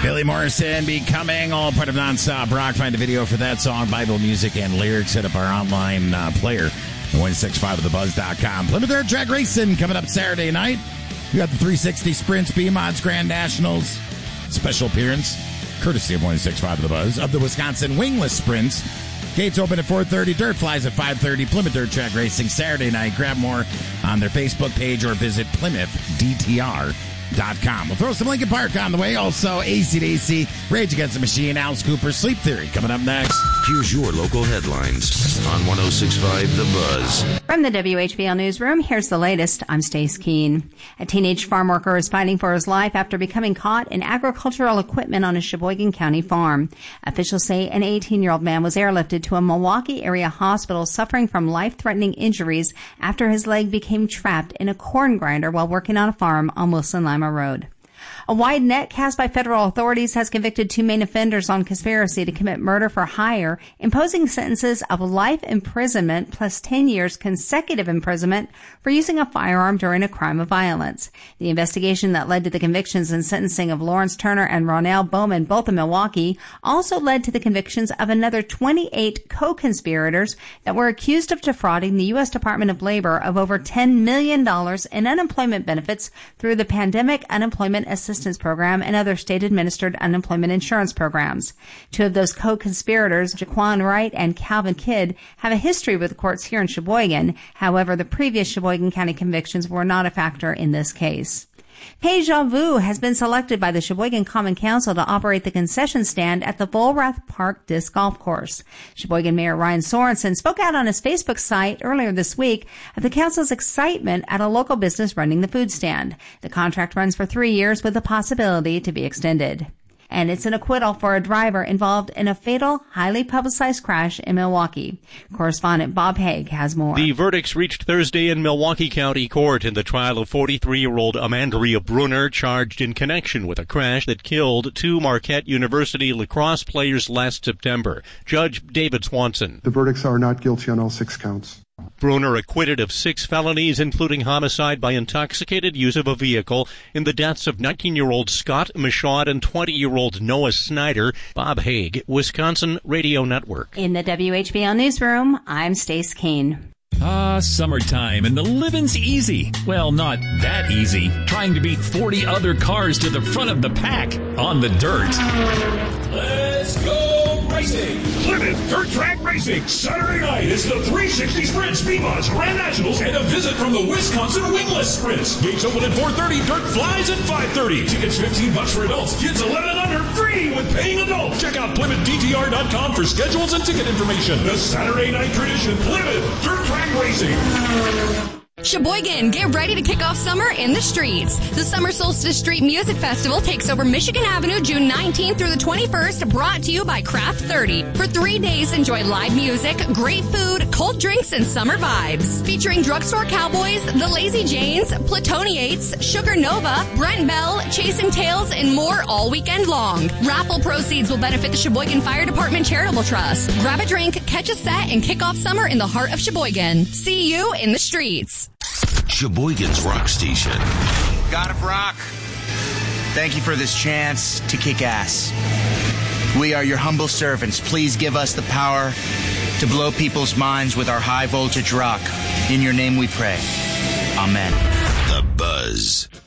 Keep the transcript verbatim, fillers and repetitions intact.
Billy Morrison, Becoming, all part of Nonstop Rock. Find a video for that song, Bible music, and lyrics. Hit up our online uh, player, one sixty-five of the buzz dot com. Plymouth Dirt Track Racing coming up Saturday night. We got the three sixty Sprints, B-Mods Grand Nationals. Special appearance, courtesy of one sixty-five of the Buzz, of the Wisconsin Wingless Sprints. Gates open at four thirty. Dirt flies at five thirty. Plymouth Dirt Track Racing Saturday night. Grab more on their Facebook page or visit plymouth d t r dot com. We'll throw some Lincoln Park on the way. Also, A C D C, Rage Against the Machine, Alice Cooper, Sleep Theory coming up next. Here's your local headlines on one oh six point five The Buzz. From the W H B L Newsroom, here's the latest. I'm Stace Keene. A teenage farm worker is fighting for his life after becoming caught in agricultural equipment on a Sheboygan County farm. Officials say an eighteen-year-old man was airlifted to a Milwaukee area hospital suffering from life-threatening injuries after his leg became trapped in a corn grinder while working on a farm on Wilson Lima Road. A wide net cast by federal authorities has convicted two main offenders on conspiracy to commit murder for hire, imposing sentences of life imprisonment plus ten years consecutive imprisonment for using a firearm during a crime of violence. The investigation that led to the convictions and sentencing of Lawrence Turner and Ronell Bowman, both in Milwaukee, also led to the convictions of another twenty-eight co-conspirators that were accused of defrauding the U S Department of Labor of over ten million dollars in unemployment benefits through the Pandemic Unemployment Assistance Program and other state-administered unemployment insurance programs. Two of those co-conspirators, Jaquan Wright and Calvin Kidd, have a history with the courts here in Sheboygan. However, the previous Sheboygan County convictions were not a factor in this case. Deja Vu has been selected by the Sheboygan Common Council to operate the concession stand at the Volrath Park Disc Golf Course. Sheboygan Mayor Ryan Sorensen spoke out on his Facebook site earlier this week of the council's excitement at a local business running the food stand. The contract runs for three years with the possibility to be extended. And it's an acquittal for a driver involved in a fatal, highly publicized crash in Milwaukee. Correspondent Bob Haig has more. The verdicts reached Thursday in Milwaukee County Court in the trial of forty-three-year-old Amandria Brunner, charged in connection with a crash that killed two Marquette University lacrosse players last September. Judge David Swanson. The verdicts are not guilty on all six counts. Brunner acquitted of six felonies, including homicide by intoxicated use of a vehicle in the deaths of nineteen-year-old Scott Michaud and twenty-year-old Noah Snyder. Bob Haig, Wisconsin Radio Network. In the W H B L Newsroom, I'm Stace Keene. Ah, summertime, and the living's easy. Well, not that easy. Trying to beat forty other cars to the front of the pack on the dirt. Let's go racing! Plymouth Dirt Track Racing. Saturday night is the three sixty Sprints, B-Mods Grand Nationals, and a visit from the Wisconsin Wingless Sprints. Gates open at four thirty. Dirt flies at five thirty. Tickets fifteen bucks for adults. Kids eleven and under, free with paying adults. Check out plymouth d t r dot com for schedules and ticket information. The Saturday night tradition, Plymouth Dirt Track Racing. Sheboygan, get ready to kick off summer in the streets. The Summer Solstice Street Music Festival takes over Michigan Avenue June nineteenth through the twenty-first, brought to you by Craft thirty. For three days, enjoy live music, great food, cold drinks, and summer vibes. Featuring Drugstore Cowboys, The Lazy Janes, Platoniates, Sugar Nova, Brent Bell, Chasing Tails, and more all weekend long. Raffle proceeds will benefit the Sheboygan Fire Department Charitable Trust. Grab a drink, catch a set, and kick off summer in the heart of Sheboygan. See you in the streets. Sheboygan's Rock Station. God of Rock, thank you for this chance to kick ass. We are your humble servants. Please give us the power to blow people's minds with our high voltage rock. In your name we pray. Amen. The Buzz.